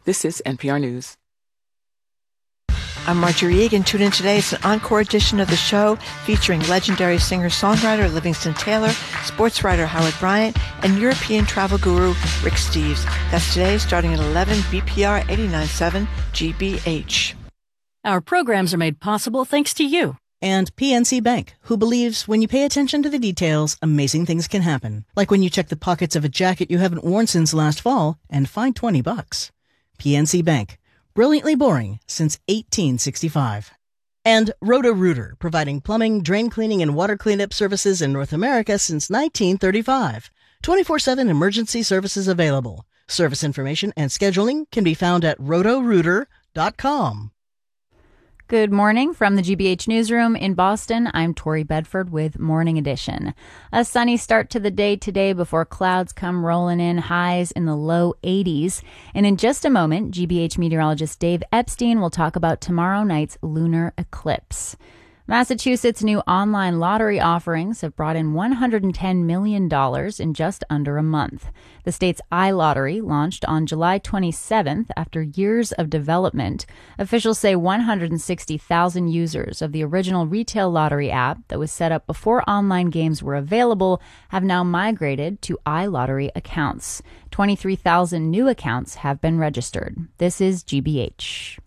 This is NPR News. I'm Marjorie Egan. Tune in today. It's an encore edition of the show featuring legendary singer-songwriter Livingston Taylor, sports writer Howard Bryant, and European travel guru Rick Steves. That's today starting at 11 BPR 89.7 GBH. Our programs are made possible thanks to you. And PNC Bank, who believes when you pay attention to the details, amazing things can happen. Like when you check the pockets of a jacket you haven't worn since last fall and find $20. PNC Bank. Brilliantly boring since 1865. And Roto-Rooter, providing plumbing, drain cleaning, and water cleanup services in North America since 1935. 24/7 emergency services available. Service information and scheduling can be found at rotorooter.com. Good morning from the GBH Newsroom in Boston. I'm Tori Bedford with Morning Edition. A sunny start to the day today before clouds come rolling in, highs in the low 80s. And in just a moment, GBH meteorologist Dave Epstein will talk about tomorrow night's lunar eclipse. Massachusetts' new online lottery offerings have brought in $110 million in just under a month. The state's iLottery launched on July 27th after years of development. Officials say 160,000 users of the original retail lottery app that was set up before online games were available have now migrated to iLottery accounts. 23,000 new accounts have been registered. This is GBH.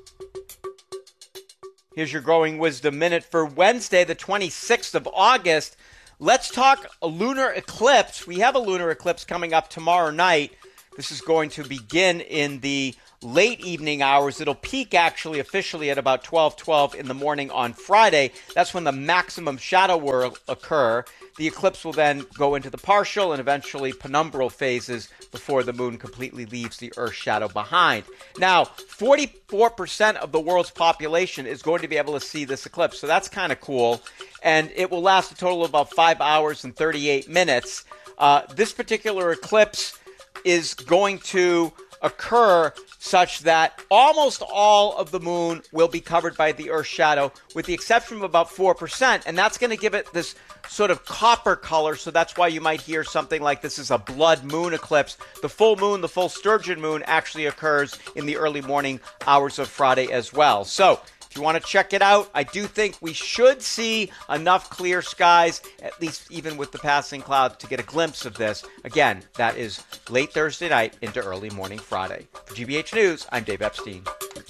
Here's your Growing Wisdom Minute for Wednesday, the 26th of August. Let's talk a lunar eclipse. We have a lunar eclipse coming up tomorrow night. This is going to begin in the late evening hours. It'll peak actually officially at about 12:12 in the morning on Friday. That's when the maximum shadow will occur. The eclipse will then go into the partial and eventually penumbral phases before the moon completely leaves the Earth's shadow behind. Now, 44% of the world's population is going to be able to see this eclipse, so that's kind of cool. And it will last a total of about 5 hours and 38 minutes. This particular eclipse is going to occur such that almost all of the moon will be covered by the Earth's shadow, with the exception of about 4%, and that's going to give it this sort of copper color, so that's why you might hear something like this is a blood moon eclipse. The full moon, the full sturgeon moon, actually occurs in the early morning hours of Friday as well. So, if you want to check it out, I do think we should see enough clear skies, at least even with the passing clouds, to get a glimpse of this. Again, that is late Thursday night into early morning Friday. For GBH News, I'm Dave Epstein.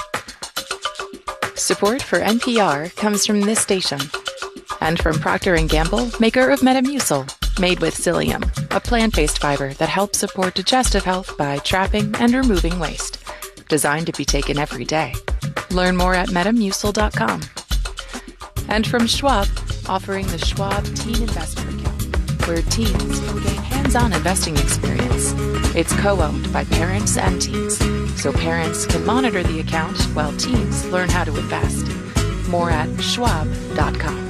Support for NPR comes from this station and from Procter & Gamble, maker of Metamucil, made with psyllium, a plant-based fiber that helps support digestive health by trapping and removing waste. Designed to be taken every day. Learn more at Metamucil.com. And from Schwab, offering the Schwab Teen Investment Account, where teens can gain hands-on investing experience. It's co-owned by parents and teens, so parents can monitor the account while teens learn how to invest. More at Schwab.com.